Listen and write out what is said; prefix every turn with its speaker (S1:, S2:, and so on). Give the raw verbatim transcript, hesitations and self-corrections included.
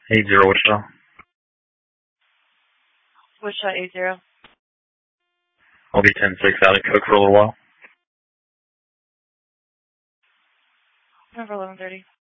S1: eight zero Wichita.
S2: Wichita eight zero.
S1: I'll be ten six out at Coke for a little while.
S2: Number eleven thirty.